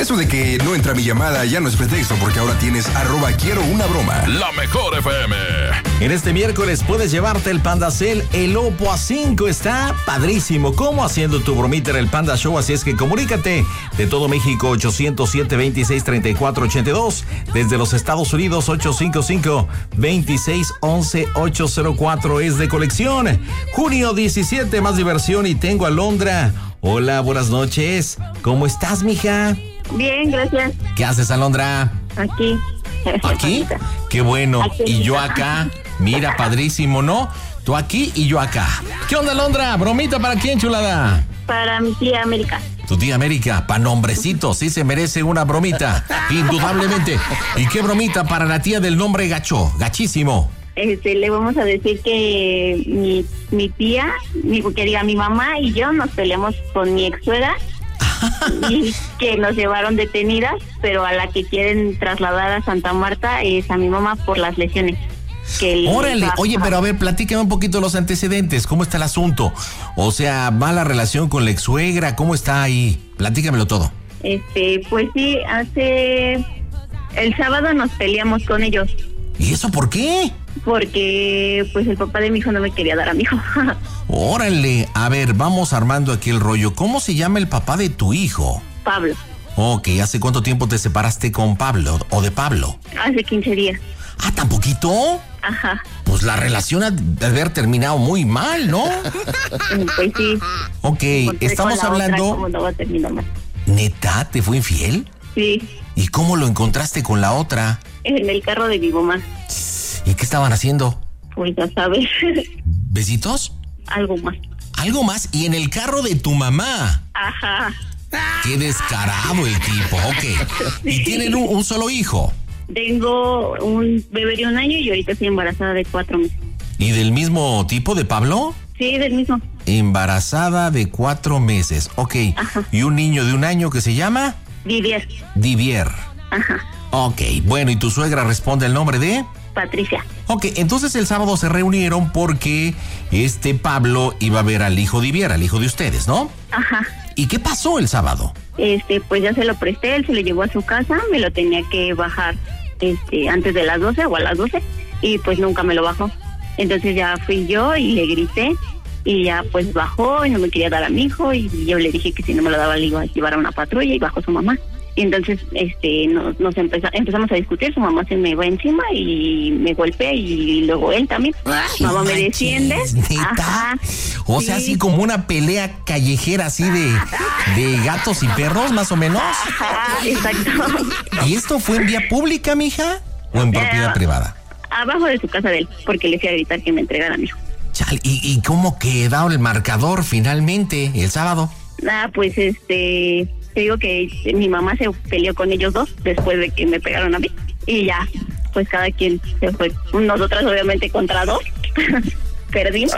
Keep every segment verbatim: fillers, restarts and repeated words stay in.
Eso de que no entra mi llamada ya no es pretexto, porque ahora tienes arroba quiero una broma. La mejor F M. En este miércoles puedes llevarte el Pandacel, el Oppo A cinco. Está padrísimo. ¿Cómo? Haciendo tu bromita en el Panda Show. Así es que comunícate de todo México, ochocientos siete, veintiséis, treinta y cuatro ochenta y dos. Desde los Estados Unidos, ocho cinco cinco, veintiséis, once, ochocientos cuatro. Es de colección. Junio diecisiete, más diversión y tengo a Alondra. Hola, buenas noches. ¿Cómo estás, mija? Bien, gracias. ¿Qué haces, Alondra? Aquí. ¿Aquí? Qué bueno. Aquí. Y yo acá. Mira, padrísimo, ¿no? Tú aquí y yo acá. ¿Qué onda, Alondra? ¿Bromita para quién, chulada? Para mi tía América. Tu tía América, pa' nombrecito, sí se merece una bromita, indudablemente. ¿Y qué bromita para la tía del nombre gacho, gachísimo? Este, le vamos a decir que mi, mi tía, mi, que diga mi mamá y yo nos peleamos con mi ex suegra y que nos llevaron detenidas, pero a la que quieren trasladar a Santa Marta es a mi mamá por las lesiones. Que Órale, va, oye, pero a ver, platícame un poquito los antecedentes, ¿cómo está el asunto? O sea, mala relación con la ex suegra, ¿cómo está ahí? Platícamelo todo. Este, pues sí, hace... el sábado nos peleamos con ellos. ¿Y eso por qué? Porque, pues, el papá de mi hijo no me quería dar a mi hijo. Órale, a ver, vamos armando aquí el rollo. ¿Cómo se llama el papá de tu hijo? Pablo. Ok, ¿hace cuánto tiempo te separaste con Pablo o de Pablo? Hace quince días. ¿Ah, tan poquito? Ajá. Pues la relación ha de haber terminado muy mal, ¿no? Pues sí. Ok, estamos hablando... ¿Cómo no va a terminar mal? ¿Neta? ¿Te fue infiel? Sí. ¿Y cómo lo encontraste con la otra? En el carro de mi mamá. ¿Y qué estaban haciendo? Pues ya sabes. ¿Besitos? Algo más. ¿Algo más? ¿Y en el carro de tu mamá? Ajá. Qué descarado el tipo, ok. ¿Y tienen un, un solo hijo? Tengo un bebé de un año y ahorita estoy embarazada de cuatro meses. ¿Y del mismo tipo de Pablo? Sí, del mismo. Embarazada de cuatro meses, ok. Ajá. ¿Y un niño de un año que se llama? Didier. Didier. Ajá. Ok, bueno, ¿y tu suegra responde el nombre de? Patricia. Ok, entonces el sábado se reunieron porque este Pablo iba a ver al hijo Didier, al hijo de ustedes, ¿no? Ajá. ¿Y qué pasó el sábado? Este, pues ya se lo presté, él se lo llevó a su casa, me lo tenía que bajar este antes de las doce o a las doce y pues nunca me lo bajó. Entonces ya fui yo y le grité y ya pues bajó y no me quería dar a mi hijo y yo le dije que si no me lo daba le iba a llevar a una patrulla y bajó su mamá. Y entonces este nos, nos empeza, empezamos a discutir, su mamá se me va encima y me golpea y luego él también. Ay, mamá me manches, defiende. ¿neta? Ajá. O sea, Sí. así como una pelea callejera así de, de gatos y perros, más o menos. Ajá, exacto. ¿Y esto fue en vía pública, mija? ¿O en propiedad Eh, privada? Abajo de su casa de él, porque le fui a gritar que me entregara a mi hijo. Chale, ¿y, ¿y cómo quedó el marcador finalmente el sábado? Ah, pues este, te digo que mi mamá se peleó con ellos dos después de que me pegaron a mí. Y ya, pues cada quien se fue. Nosotras obviamente contra dos. Perdimos.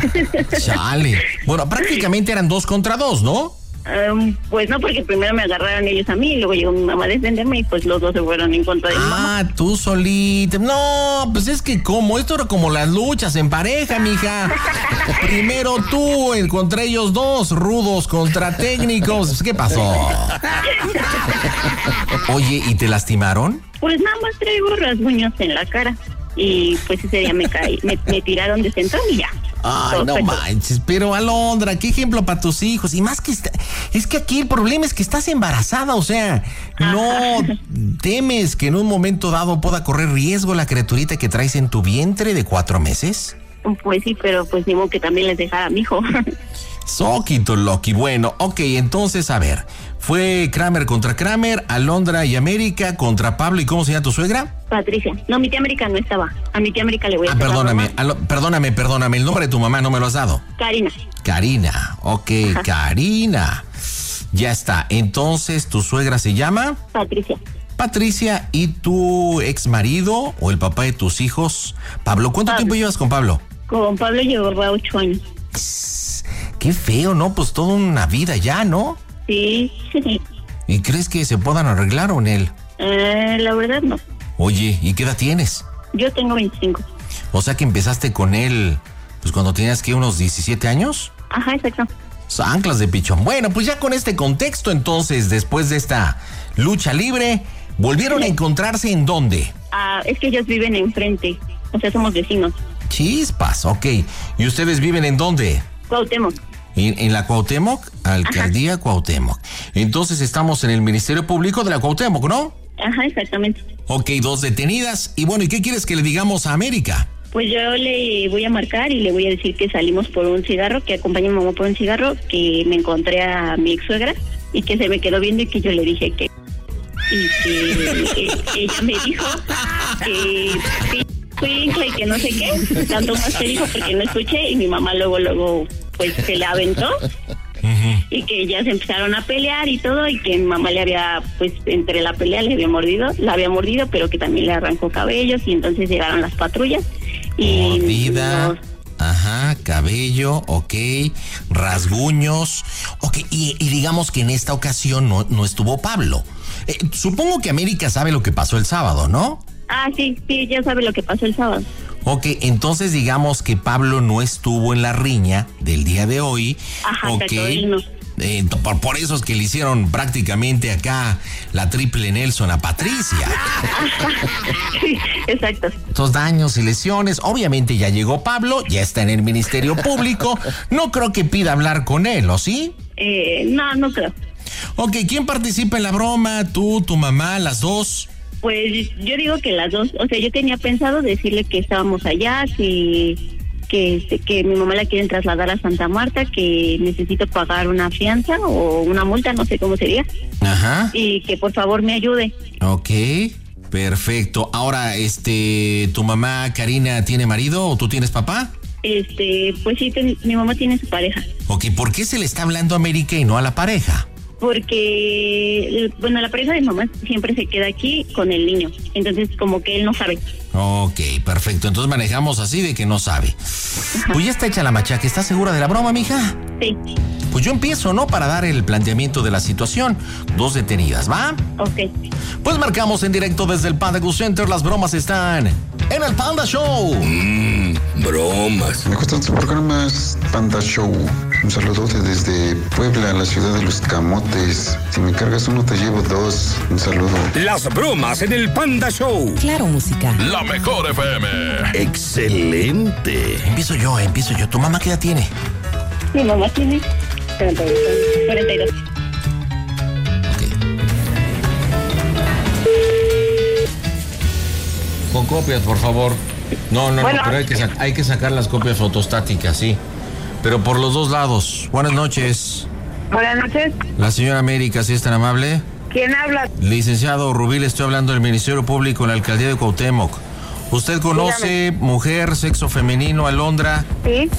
Chale. Bueno, prácticamente eran dos contra dos, ¿no? Um, pues no, porque primero me agarraron ellos a mí y luego llegó mi mamá a defenderme y pues los dos se fueron en contra de mi mamá. Ah, tú solita. No, pues es que como, esto era como las luchas en pareja, mija. Primero tú en contra ellos dos, rudos contra técnicos. ¿Qué pasó? Oye, ¿y te lastimaron? Pues nada más traigo rasguños en la cara y pues ese día me caí, me, me tiraron de sentón y ya. Ay, Todo no fue todo. manches, pero Alondra, qué ejemplo para tus hijos. Y más que está, es que aquí el problema es que estás embarazada, o sea, no temes que en un momento dado pueda correr riesgo la criaturita que traes en tu vientre de cuatro meses. Pues sí, pero pues ni modo que también les dejara a mi hijo. Soquito Loki. Bueno, ok, entonces a ver, fue Kramer contra Kramer, Alondra y América contra Pablo. ¿Y cómo se llama tu suegra? Patricia. No, mi tía América no estaba. A mi tía América le voy a Ah, hacer la perdóname, broma. alo- perdóname, perdóname, el nombre de tu mamá no me lo has dado. Karina. Karina, ok, Ajá. Karina. Ya está, entonces tu suegra se llama Patricia. Patricia y tu ex marido o el papá de tus hijos, Pablo. ¿Cuánto Pablo. tiempo llevas con Pablo? Con Pablo llevaba ocho años. Qué feo, ¿no? Pues toda una vida ya, ¿no? Sí. ¿Y crees que se puedan arreglar o en él? Eh, la verdad no. Oye, ¿y qué edad tienes? Yo tengo veinticinco. O sea que empezaste con él, pues cuando tenías que unos diecisiete años. Ajá, exacto. Anclas de pichón. Bueno, pues ya con este contexto, entonces, después de esta lucha libre, ¿volvieron a encontrarse en dónde? Ah, es que ellos viven enfrente, o sea, somos vecinos. Chispas, ok. ¿Y ustedes viven en dónde? Cuauhtémoc. ¿En, en la Cuauhtémoc? Alcaldía Ajá. Cuauhtémoc. Entonces estamos en el Ministerio Público de la Cuauhtémoc, ¿no? Ajá, exactamente. Ok, dos detenidas. Y bueno, ¿y qué quieres que le digamos a América? Pues yo le voy a marcar y le voy a decir que salimos por un cigarro, que acompañé a mi mamá por un cigarro, que me encontré a mi ex suegra y que se me quedó viendo y que yo le dije que... Y que, que ella me dijo que... Fui y que no sé qué, tanto más que dijo porque no escuché y mi mamá luego, luego, pues se le aventó uh-huh. y que ya se empezaron a pelear y todo y que mi mamá le había, pues entre la pelea le había mordido, la había mordido, pero que también le arrancó cabellos y entonces llegaron las patrullas y... Mordida, nos... ajá, cabello, ok, rasguños, ok, y, y digamos que en esta ocasión no, no estuvo Pablo. Eh, supongo que América sabe lo que pasó el sábado, ¿no? Ah, sí, sí, ya sabe lo que pasó el sábado. Ok, entonces digamos que Pablo no estuvo en la riña del día de hoy. Ajá, ok. Él no. Eh, por, por eso es que le hicieron prácticamente acá la triple Nelson a Patricia. Sí, exacto. Estos daños y lesiones, obviamente ya llegó Pablo, ya está en el Ministerio Público. No creo que pida hablar con él, ¿o sí? Eh, no, no creo. Ok, ¿quién participa en la broma? ¿Tú, tu mamá, las dos? Pues yo digo que las dos, o sea, yo tenía pensado decirle que estábamos allá, que que, que mi mamá la quieren trasladar a Santa Marta, que necesito pagar una fianza o una multa, no sé cómo sería. Ajá. Y que por favor me ayude. Ok, perfecto. Ahora, este, ¿tu mamá Karina tiene marido o tú tienes papá? Este, pues sí, ten, mi mamá tiene su pareja. Ok, ¿por qué se le está hablando a América y no a la pareja? Porque, bueno, la pareja de mi mamá siempre se queda aquí con el niño, entonces como que él no sabe. Ok, perfecto, entonces manejamos así de que no sabe. Ajá. Pues ya está hecha la machaca, ¿estás segura de la broma, mija? Sí. Pues yo empiezo, ¿no? Para dar el planteamiento de la situación. Dos detenidas, ¿va? Ok. Pues marcamos en directo desde el Panda Go Center, las bromas están en el Panda Show. Mmm, bromas. Me gustan tus programas, Panda Show. Un saludote desde Puebla, la ciudad de los camotes. Si me cargas uno, te llevo dos. Un saludo. Las bromas en el Panda Show. Claro, música. La mejor F M. Excelente. Empiezo yo, empiezo yo. ¿Tu mamá qué edad tiene? Mi mamá tiene cuarenta y dos. Con copias, por favor. No, no, bueno, no, pero hay que, sac- hay que sacar las copias fotostáticas, sí. Pero por los dos lados. Buenas noches. Buenas noches. La señora América, ¿sí es tan amable? ¿Quién habla? Licenciado Rubí, le estoy hablando del Ministerio Público en la Alcaldía de Cuauhtémoc. ¿Usted conoce Dígame. mujer, sexo femenino, Alondra? Sí.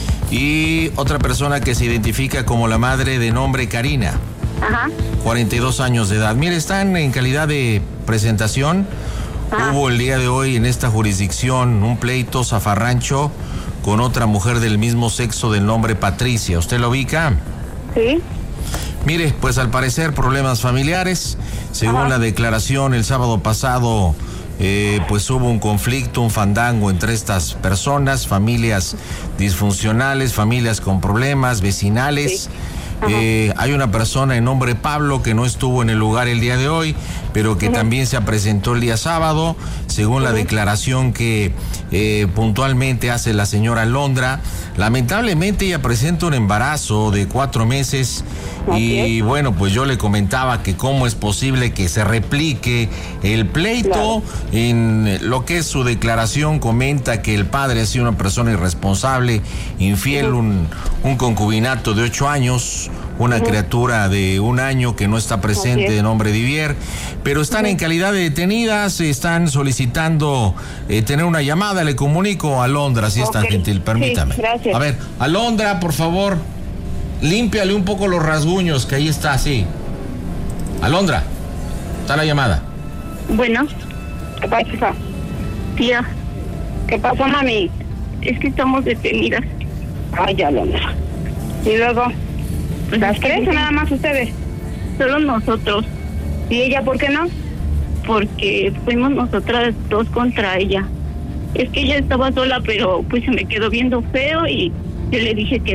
Y otra persona que se identifica como la madre de nombre Karina. Ajá. cuarenta y dos años de edad. Mire, están en calidad de presentación. Ajá. Hubo el día de hoy en esta jurisdicción un pleito zafarrancho con otra mujer del mismo sexo del nombre Patricia. ¿Usted lo ubica? Sí. Mire, pues al parecer problemas familiares. Según Ajá. la declaración el sábado pasado, eh, pues hubo un conflicto, un fandango entre estas personas, familias disfuncionales, familias con problemas, vecinales. Sí. Eh, hay una persona de nombre Pablo que no estuvo en el lugar el día de hoy, pero que uh-huh. también se presentó el día sábado, según uh-huh. la declaración que eh, puntualmente hace la señora Alondra. Lamentablemente ella presenta un embarazo de cuatro meses y bueno, pues yo le comentaba que cómo es posible que se replique el pleito. Claro. En lo que es su declaración comenta que el padre ha sido una persona irresponsable, infiel, uh-huh. un, un concubinato de ocho años, una uh-huh. criatura de un año que no está presente de nombre Divier, pero están uh-huh. en calidad de detenidas, están solicitando eh, tener una llamada. Le comunico a Alondra, si okay. es tan gentil, permítame. Sí, gracias. A ver, Alondra, por favor, límpiale un poco los rasguños, que ahí está, sí. Alondra, está la llamada. Bueno. ¿Qué pasa? Tía. ¿Qué pasó, mami? Es que estamos detenidas. Ay, ya, Alondra. ¿Y luego? Pues ¿Las tres o nada más ustedes? Solo nosotros. ¿Y ella por qué no? Porque fuimos nosotras dos contra ella. Es que ella estaba sola, pero pues se me quedó viendo feo y yo le dije que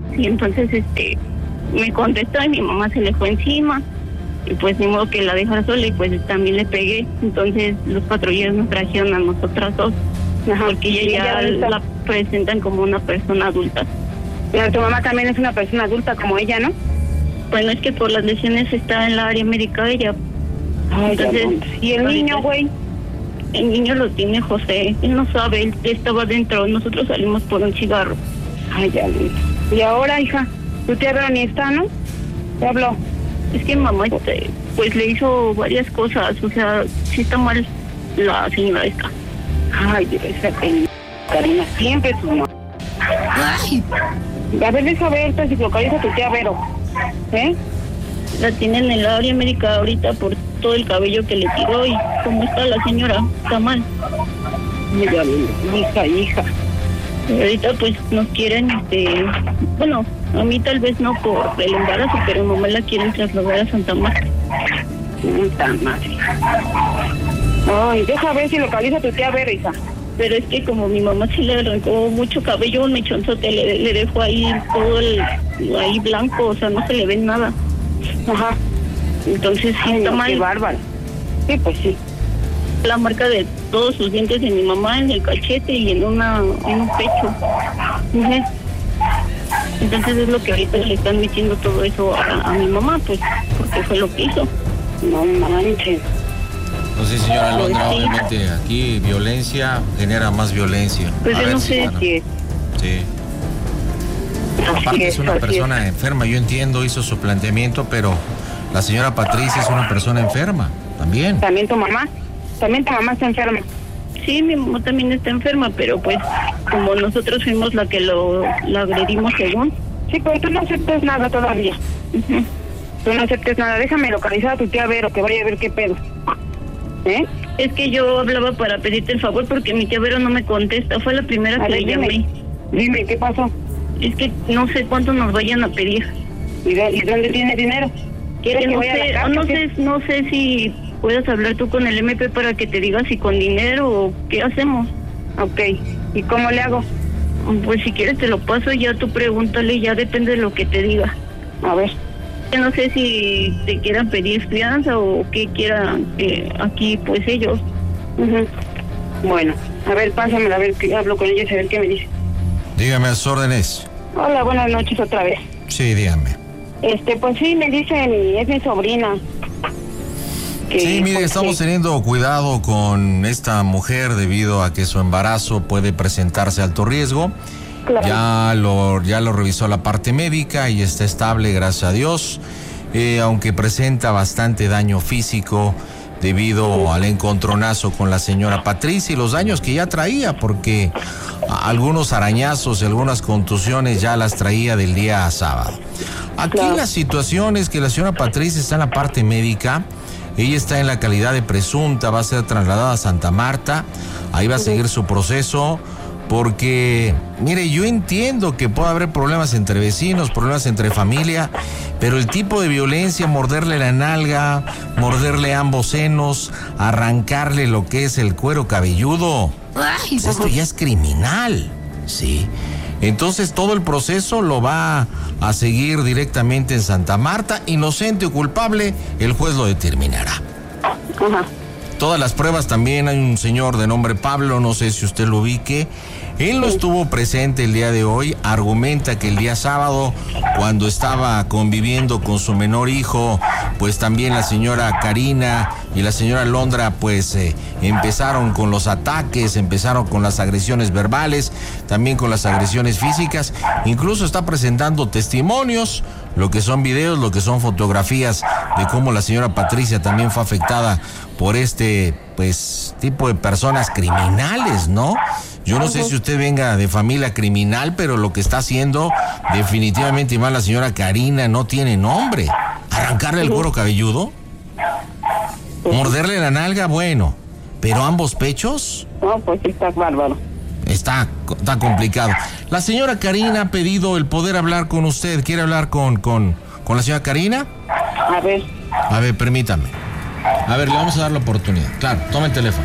Y entonces este me contestó y mi mamá se le fue encima. Y pues ni modo que la dejara sola y pues también le pegué. Entonces los patrulleros nos trajeron a nosotras dos. Ajá. Porque ella ya ella la presentan como una persona adulta. Pero tu mamá también es una persona adulta como ella, ¿no? Bueno, es que por las lesiones está en la área médica ella. Ay, entonces, ¿y el niño, güey? El niño lo tiene José. Él no sabe, él estaba dentro. Nosotros salimos por un cigarro. Ay, ya. Y ahora, hija, tu tía Vero ni está, ¿no? Te habló. Es que mamá, este, pues le hizo varias cosas. O sea, sí está mal la señora esta. Ay, esa pena, Karina, siempre su mamá. Ay. A ver, deja ver si localiza a tu tía Vero. ¿Eh? La tienen en el área médica ahorita por todo el cabello que le tiró y cómo está la señora. Está mal. Mira, hija, hija. Y ahorita pues nos quieren, este, bueno, a mí tal vez no por el embarazo, pero mamá la quieren trasladar a Santa Marta. Santa Marta. Ay, deja ver si localiza a tu tía Vero, hija. Pero es que como mi mamá sí le arrancó mucho cabello, un mechonzote, le, le dejó ahí todo el, ahí blanco, o sea, no se le ve nada. Ajá. Entonces sí está no, mal. Qué bárbaro. Sí, pues sí. La marca de todos sus dientes de mi mamá en el cachete y en una en un pecho. Uh-huh. Entonces es lo que ahorita le están metiendo todo eso a, a mi mamá, pues, porque fue lo que hizo. No manches. Pues sí, señora Alondra, Pues sí. obviamente aquí violencia genera más violencia. Pues A yo ver, no sé Susana. si es. Sí. Así Aparte es, es una así persona enferma, yo entiendo, hizo su planteamiento, pero la señora Patricia es una persona enferma, también. También tu mamá. También tu mamá está enferma. Sí, mi mamá también está enferma, pero pues como nosotros fuimos la que lo la agredimos según. Sí, pero tú no aceptes nada todavía. Uh-huh. Tú no aceptes nada. Déjame localizar a tu tía Vero, que vaya a ver qué pedo. ¿Eh? Es que yo hablaba para pedirte el favor porque mi tía Vero no me contesta. Fue la primera A que ver, le dime. llamé. Dime, ¿qué pasó? Es que no sé cuánto nos vayan a pedir. ¿Y, de, y dónde tiene dinero? ¿Quieres Que que no vaya a sé, la ah, casa? no o qué? sé, no sé si puedas hablar tú con el M P para que te diga si con dinero o qué hacemos. Ok. ¿Y cómo le hago? Pues si quieres te lo paso y ya tú pregúntale, ya depende de lo que te diga. A ver. Yo no sé si te quieran pedir fianza o qué quieran eh, aquí pues ellos. Uh-huh. Bueno, a ver, pásamela, a ver, que hablo con ellos, a ver qué me dice. Dígame a sus órdenes. Hola, buenas noches otra vez. Sí, dígame. Este, pues sí, me dicen, es mi sobrina. Que, Sí, mire, pues, estamos que- teniendo cuidado con esta mujer debido a que su embarazo puede presentarse alto riesgo. Claro. Ya lo, ya lo revisó la parte médica y está estable, gracias a Dios. Eh, aunque presenta bastante daño físico debido al encontronazo con la señora Patricia y los daños que ya traía, porque algunos arañazos y algunas contusiones ya las traía del día sábado. Aquí Claro. la situación es que la señora Patricia está en la parte médica. Ella está en la calidad de presunta, va a ser trasladada a Santa Marta. Ahí va a seguir su proceso. Porque, mire, yo entiendo que puede haber problemas entre vecinos, problemas entre familia, pero el tipo de violencia, morderle la nalga, morderle ambos senos, arrancarle lo que es el cuero cabelludo, pues esto ya es criminal, ¿sí? Entonces todo el proceso lo va a seguir directamente en Santa Marta. Inocente o culpable, el juez lo determinará. Ajá. Todas las pruebas también, hay un señor de nombre Pablo, no sé si usted lo ubique. Él no estuvo presente el día de hoy, argumenta que el día sábado, cuando estaba conviviendo con su menor hijo, pues también la señora Karina y la señora Alondra, pues eh, empezaron con los ataques, empezaron con las agresiones verbales, también con las agresiones físicas, incluso está presentando testimonios, lo que son videos, lo que son fotografías de cómo la señora Patricia también fue afectada por este, pues, tipo de personas criminales, ¿no? Yo no sé si usted venga de familia criminal, pero lo que está haciendo definitivamente mal la señora Karina no tiene nombre. Arrancarle el cuero cabelludo, morderle la nalga, bueno, pero ambos pechos, No, pues sí, está bárbaro. está, está complicado. La señora Karina ha pedido el poder hablar con usted. ¿Quiere hablar con, con, con la señora Karina? A ver. A ver, permítame. A ver, le vamos a dar la oportunidad. Claro, tome el teléfono.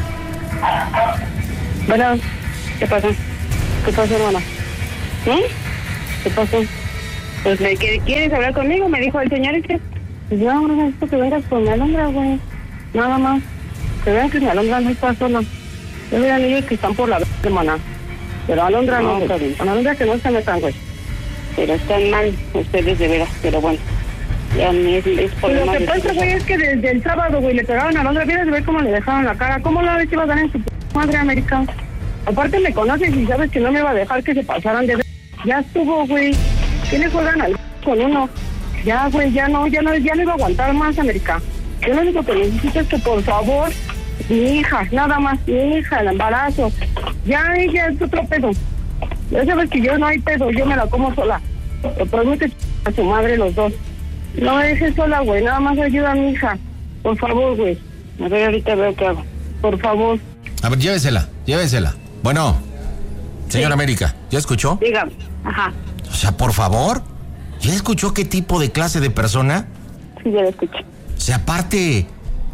Bueno, ¿qué pasó? ¿Qué pasó, hermana? ¿Eh? ¿Qué pasó? Pues, ¿me quieres hablar conmigo? Me dijo el señor este. Pues yo no necesito que vengas con mi Alondra, güey. Nada más. Que vean que mi Alondra no está sola. Yo vean ellos que están por la semana. Pero Alondra no, no está bien. Con Alondra que no se metan, güey. Pero están mal ustedes de veras, pero bueno. Ya ni es, es por lo que pasa, güey, es que desde el sábado, güey, le pegaron a Alondra. Vienes de ver cómo le dejaron la cara. ¿Cómo la vez iba a dar en su madre americana? Aparte me conoces y sabes que no me iba a dejar que se pasaran de ver. Ya estuvo, güey. ¿Qué le juegan al con uno? Ya, güey, ya no, ya no, ya no iba a aguantar más, América. Yo lo único que necesito es que, por favor, mi hija, nada más, mi hija, el embarazo. Ya, ella es otro pedo. Ya sabes que yo no hay pedo, yo me la como sola. Pero promete a su madre los dos. No dejes sola, güey, nada más ayuda a mi hija. Por favor, güey. A ver, ahorita veo qué hago. Por favor. A ver, llévesela, llévesela. Bueno, señora sí. América, ¿ya escuchó? Dígame, ajá. O sea, por favor, ¿ya escuchó qué tipo de clase de persona? Sí, ya lo escuché. O sea, aparte,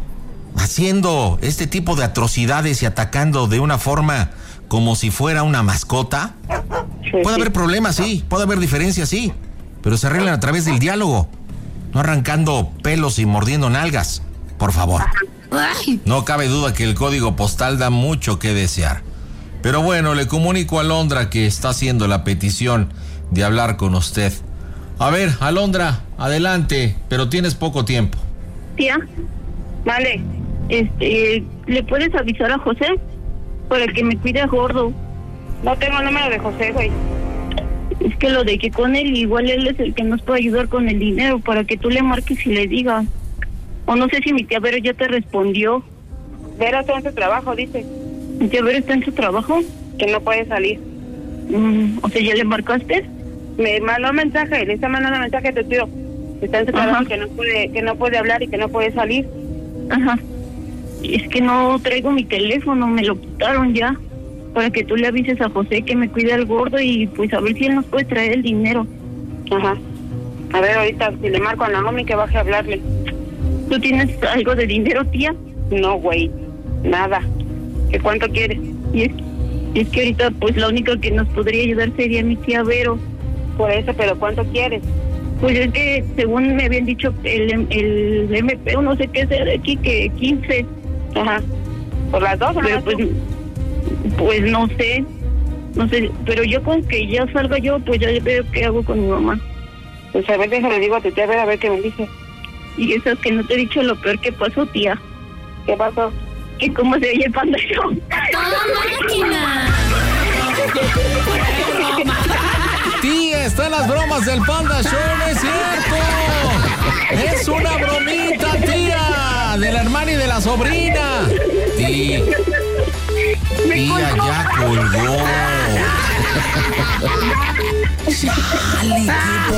haciendo este tipo de atrocidades y atacando de una forma como si fuera una mascota. Sí, puede sí. haber problemas, sí, puede haber diferencias, sí, pero se arreglan a través del diálogo, no arrancando pelos y mordiendo nalgas, por favor. No cabe duda que el código postal da mucho que desear. Pero bueno, le comunico a Alondra que está haciendo la petición de hablar con usted. A ver, Alondra, adelante, pero tienes poco tiempo. Tía, Vale. este, ¿le puedes avisar a José para que me cuide a Gordo? No tengo el número de José, güey. Es que lo de que con él, igual él es el que nos puede ayudar con el dinero, para que tú le marques y le digas. O no sé si mi tía Vero ya te respondió. Vero está en su trabajo, dice. ¿Mi tía Vero está en su trabajo? Que no puede salir. Mm, o sea, ¿ya le marcaste? Me mandó un mensaje, le está mandando un mensaje a tu tío. Que está en su trabajo, que no puede, que no puede hablar y que no puede salir. Ajá. Es que no traigo mi teléfono, me lo quitaron ya. Para que tú le avises a José que me cuide al Gordo y pues a ver si él nos puede traer el dinero. Ajá. A ver, ahorita si le marco a Naomi que baje a hablarle. ¿Tú tienes algo de dinero, tía? No, güey, nada. ¿Qué cuánto quieres? Y es, y es que ahorita pues la única que nos podría ayudar sería mi tía Vero. Por eso, pero ¿cuánto quieres? Pues es que según me habían dicho el, el M P o no sé qué sea de aquí, que quince. Ajá. ¿Por las dos o Pero no? pues, pues no sé, no sé, pero yo con que ya salga yo, pues ya veo qué hago con mi mamá. Pues a ver, déjale, digo a tu tía, a ver, a ver qué me dice. Y eso es que no te he dicho lo peor que pasó, tía. ¿Qué pasó? Que cómo se oye el Panda Show. Tía, están las bromas del Panda Show, no es cierto. Es una bromita, tía, de la hermana y de la sobrina. Tía, tía ya colgó. Chale, qué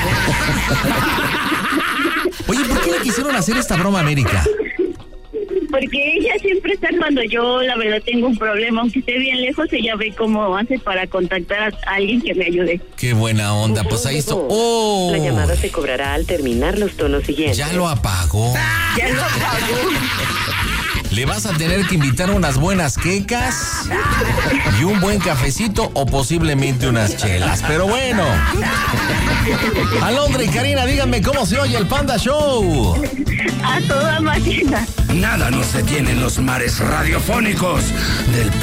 poca. Oye, ¿por qué le quisieron hacer esta broma a América? Porque ella siempre está cuando yo, la verdad, tengo un problema, aunque esté bien lejos, ella ve cómo hace para contactar a alguien que me ayude. Qué buena onda, pues ahí está. ¡Oh! La llamada se cobrará al terminar los tonos siguientes. Ya lo apagó. Ya lo apagó. Le vas a tener que invitar unas buenas quecas y un buen cafecito o posiblemente unas chelas. Pero bueno. Alondra y Karina, díganme cómo se oye el Panda Show. A toda máquina. Nada nos detiene en los mares radiofónicos del